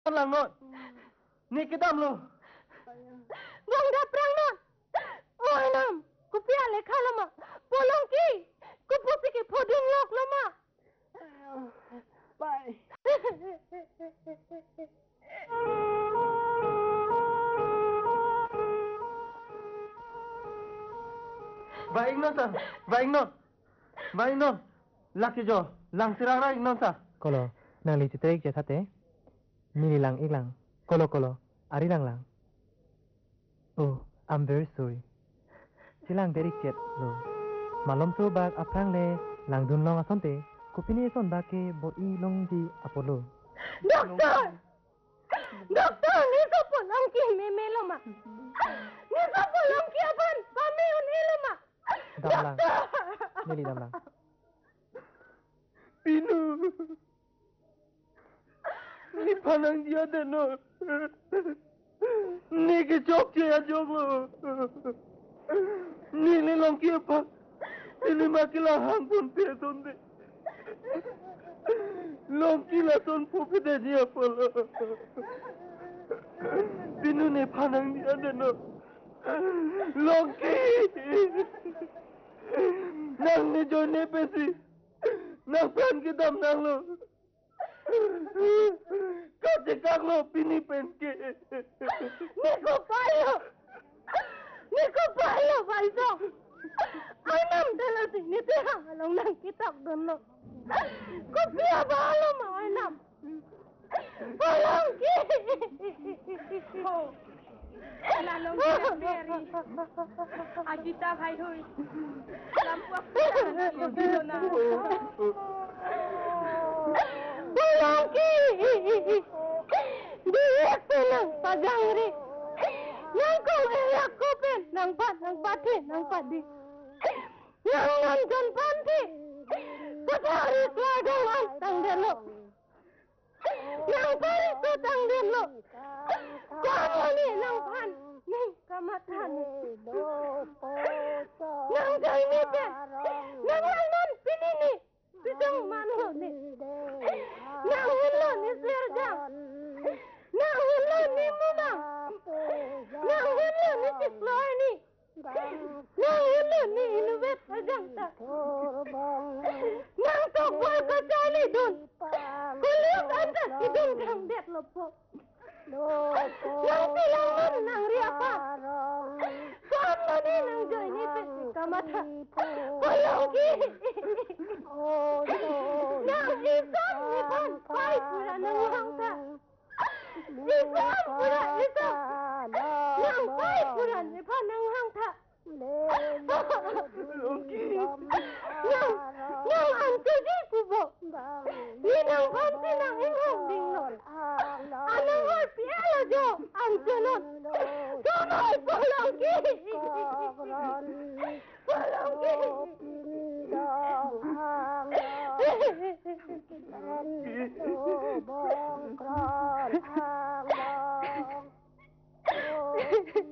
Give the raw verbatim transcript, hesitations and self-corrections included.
lang not. Ni kita lu. Bang dah perang not. Oh nam, kupia le khalama. Polong ki, kupu piki poding lok lama. Bye. Baik not sa, baik not. Baik not. Laki jo, lang sirang rai not sa. Kalau nang li citrik je sate, mili lang iklang. Kolo kolo, ari lang lang. Oh, I'm very sorry. Silang derik jet lo. Malom so bag aprang le lang dun long asonte. Kupini son bake bo i long di Apollo. Doktor! Doktor, ni so polong ki meme lama. Ni so polong ki apan, pame uni lama. Dam lang. Mili dam lang. Pinu. Ni panang dia de no. Ni ke chok che ajok lo. Ni ni long ki apa? Ni makila hang pun pe sonde. Long ki la son pu pe de dia polo. Pinu ni panang dia de no. Long ki. Nang ni jo ne pe si. Nang pan ki dam nang lo. Kau cakap lo pini penke. Niko payo. Niko payo payo. Anam dalam sini tiang along nang kitab dono. Kau siapa balo mau anam? Tolong ki. Lalong kita beri. Agita hai hui. Lampu aku di sana. Tolong ki. Dia senang pagang ri. Nang kau elak kopen, nang pat, nang pati, nang padi. Nang nonton panti. Patari tuadang antang delo. Nang pari tu tang delo. Kamu ni nang pan, nang kamatan. Nang jai ni pen, nang lang non pini ni. Pisang manu ni. Nang hullo ni serjang. Nang hullo ni muna. Nang hullo ni tikloy ni. Nang hullo ni inuwet ajang ta. Nang tokboy ka chali dun. Kulit anda idun kang det lopo. Nang tilangan nang riapa. Kamu ni nang joy ni pesi kamata. Kulong ki. Nang isam ni pan pai pura nang hangta. Isam pura isam. Nang pai pura ni pan nang hangta. Nang nang antu di kubo. Ni nang pan si nang inghong ding non. Anang hoi piala jo antu non. Tunoi kulong ki. Kulong ki. Bong kron hang bong